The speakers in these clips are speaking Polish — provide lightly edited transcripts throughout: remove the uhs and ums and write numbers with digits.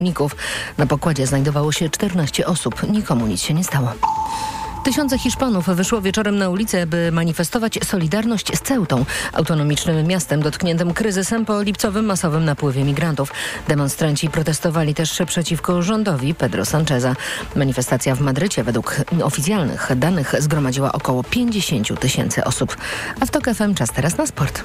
Na pokładzie znajdowało się 14 osób. Nikomu nic się nie stało. Tysiące Hiszpanów wyszło wieczorem na ulicę, by manifestować solidarność z Ceutą, autonomicznym miastem dotkniętym kryzysem po lipcowym masowym napływie migrantów. Demonstranci protestowali też przeciwko rządowi Pedro Sancheza. Manifestacja w Madrycie według oficjalnych danych zgromadziła około 50 000 osób. A w TOK FM czas teraz na sport.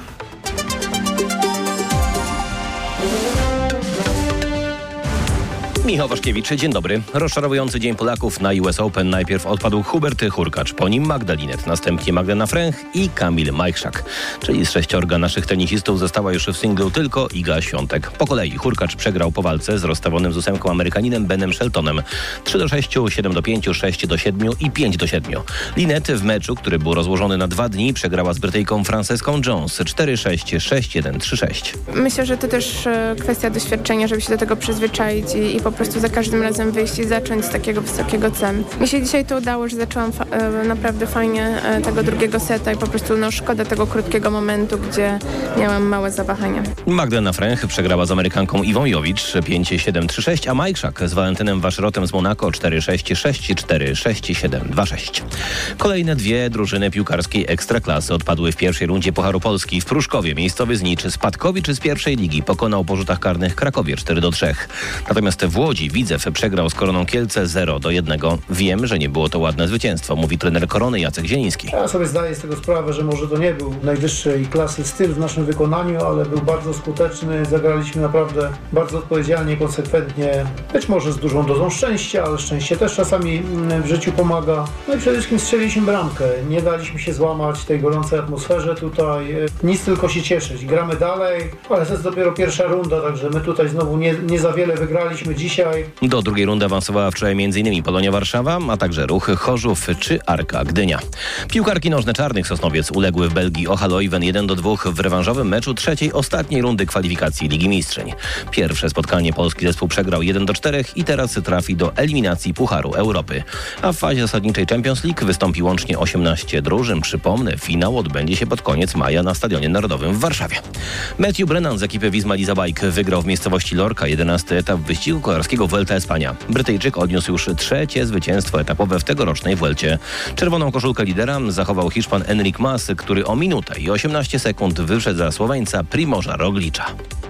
Michał Waszkiewicz, dzień dobry. Rozczarowujący dzień Polaków na US Open. Najpierw odpadł Hubert Hurkacz, po nim Magda Linette, następnie Magdalena Fręch i Kamil Majchrzak. Czyli z 6 naszych tenisistów została już w singlu tylko Iga Świątek. Po kolei Hurkacz przegrał po walce z rozstawionym z 8 Amerykaninem Benem Sheltonem. 3-6, 7-5, 6-7 i 5-7. Linette w meczu, który był rozłożony na 2 dni, przegrała z Brytyjką Franceską Jones 4-6, 6-1, 3-6. Myślę, że to też kwestia doświadczenia, żeby się do tego przyzwyczaić i po prostu za każdym razem wyjść i zacząć z takiego wysokiego celu. Mi się dzisiaj to udało, że zaczęłam naprawdę fajnie tego drugiego seta i po prostu szkoda tego krótkiego momentu, gdzie miałam małe zawahania. Magdalena Fręch przegrała z Amerykanką Iwą Jowicz 5-7, 3-6, a Majchrzak z Walentynem Waszerotem z Monako 4-6, 6-4, 6-7, 2-6. Kolejne dwie drużyny piłkarskiej Ekstraklasy odpadły w pierwszej rundzie Pucharu Polski. W Pruszkowie miejscowy Znicz Spadkowicz z pierwszej ligi pokonał po rzutach karnych Krakowie 4-3. Natomiast w Łodzi Widzew przegrał z Koroną Kielce 0-1. Wiem, że nie było to ładne zwycięstwo, mówi trener Korony Jacek Zieliński. Ja sobie zdaję z tego sprawę, że może to nie był najwyższej klasy styl w naszym wykonaniu, ale był bardzo skuteczny. Zagraliśmy naprawdę bardzo odpowiedzialnie, konsekwentnie. Być może z dużą dozą szczęścia, ale szczęście też czasami w życiu pomaga. No i przede wszystkim strzeliliśmy bramkę. Nie daliśmy się złamać tej gorącej atmosferze tutaj. Nic, tylko się cieszyć. Gramy dalej, ale to jest dopiero pierwsza runda, także my tutaj znowu nie za wiele wygraliśmy dzisiaj. Do drugiej rundy awansowała wczoraj m.in. Polonia Warszawa, a także Ruch Chorzów czy Arka Gdynia. Piłkarki nożne Czarnych Sosnowiec uległy w Belgii Ohalojven 1-2 w rewanżowym meczu trzeciej, ostatniej rundy kwalifikacji Ligi Mistrzyń. Pierwsze spotkanie polski zespół przegrał 1-4 i teraz trafi do eliminacji Pucharu Europy. A w fazie zasadniczej Champions League wystąpi łącznie 18 drużyn. Przypomnę, finał odbędzie się pod koniec maja na Stadionie Narodowym w Warszawie. Matthew Brennan z ekipy Wisma Lease Bike wygrał w miejscowości Lorca 11 etap wyścigu kolarskiego Vuelta Espania. Brytyjczyk odniósł już trzecie zwycięstwo etapowe w tegorocznej Vuelcie. Czerwoną koszulkę lidera zachował Hiszpan Enric Mas, który o minutę i 18 sekund wyszedł za Słoweńca Primoża Roglicza.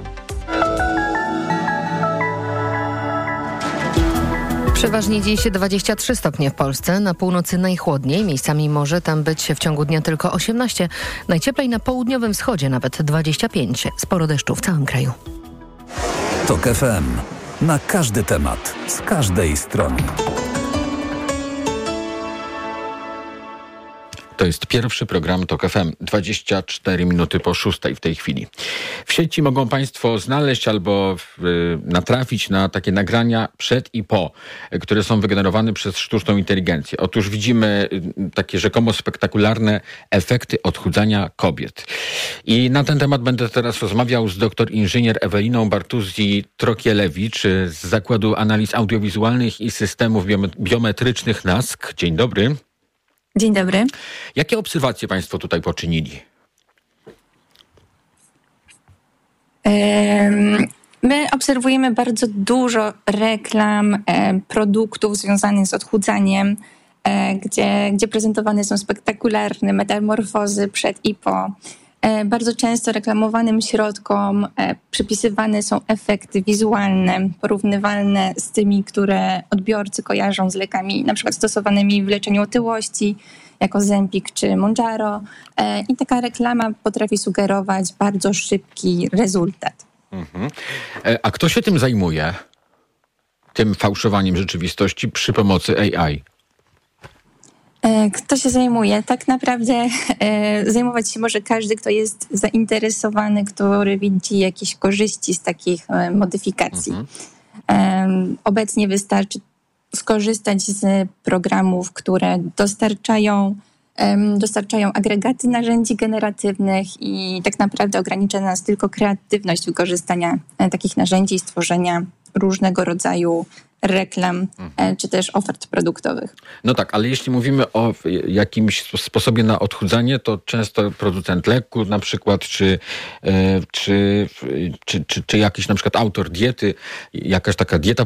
Przeważnie dziś 23 stopnie w Polsce, na północy najchłodniej, miejscami może tam być w ciągu dnia tylko 18, najcieplej na południowym wschodzie nawet 25, sporo deszczu w całym kraju. TOK FM. Na każdy temat, z każdej strony. To jest pierwszy program TOK FM, 24 minuty po 6 w tej chwili. W sieci mogą Państwo znaleźć albo natrafić na takie nagrania przed i po, które są wygenerowane przez sztuczną inteligencję. Otóż widzimy takie rzekomo spektakularne efekty odchudzania kobiet. I na ten temat będę teraz rozmawiał z doktor inżynier Eweliną Bartuzzi-Trokielewicz z Zakładu Analiz Audiowizualnych i Systemów Biometrycznych NASK. Dzień dobry. Dzień dobry. Jakie obserwacje Państwo tutaj poczynili? My obserwujemy bardzo dużo reklam, produktów związanych z odchudzaniem, gdzie prezentowane są spektakularne metamorfozy przed i po. Bardzo często reklamowanym środkom przypisywane są efekty wizualne, porównywalne z tymi, które odbiorcy kojarzą z lekami na przykład stosowanymi w leczeniu otyłości, jako Ozempic czy Mounjaro. I taka reklama potrafi sugerować bardzo szybki rezultat. Mhm. A kto się tym zajmuje? Tym fałszowaniem rzeczywistości przy pomocy AI? Kto się zajmuje? Tak naprawdę zajmować się może każdy, kto jest zainteresowany, który widzi jakieś korzyści z takich modyfikacji. Obecnie wystarczy skorzystać z programów, które dostarczają agregaty narzędzi generatywnych i tak naprawdę ogranicza nas tylko kreatywność wykorzystania takich narzędzi i stworzenia różnego rodzaju reklam czy też ofert produktowych. No tak, ale jeśli mówimy o jakimś sposobie na odchudzanie, to często producent leku na przykład, czy jakiś na przykład autor diety, jakaś taka dieta